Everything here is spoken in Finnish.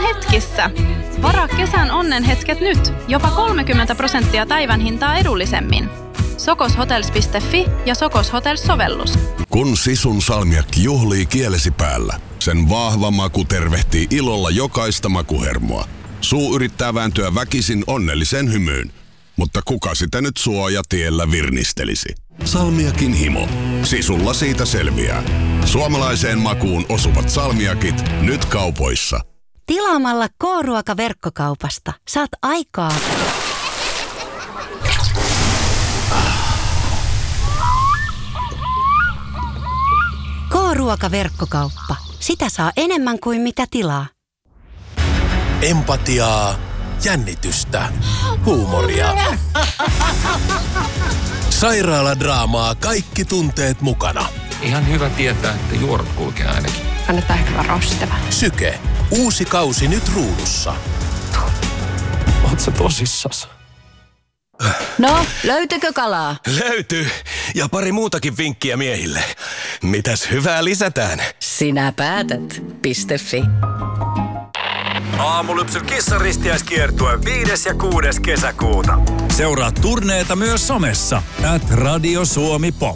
hetkissä. Varaa kesän onnenhetket nyt. Jopa 30% päivän hintaa edullisemmin. sokoshotels.fi ja Sokos Hotels-sovellus. Kun Sisun salmiakki juhlii kielesi päällä, sen vahva maku tervehtii ilolla jokaista makuhermoa. Suu yrittää vääntyä väkisin onnellisen hymyyn, mutta kuka sitä nyt suojatiellä virnistelisi? Salmiakin himo. Sisulla siitä selviää. Suomalaiseen makuun osuvat salmiakit nyt kaupoissa. Tilaamalla K-ruoka-verkkokaupasta saat aikaa. K-ruoka-verkkokauppa. Sitä saa enemmän kuin mitä tilaa. Empatiaa, jännitystä, huumoria. Sairaaladraamaa, kaikki tunteet mukana. Ihan hyvä tietää, että juorut kulkee ainakin. Kannattaa ehkä varoa Syke, uusi kausi nyt ruudussa. Oot sä tosissas? No, löytyykö kalaa? Löytyy. Ja pari muutakin vinkkiä miehille. Mitäs hyvää lisätään? Sinä päätät. .fi. Aamulypsyn kissaristiäiskiertue 5. ja 6. kesäkuuta. Seuraa turneeta myös somessa @Radio Suomi Pop.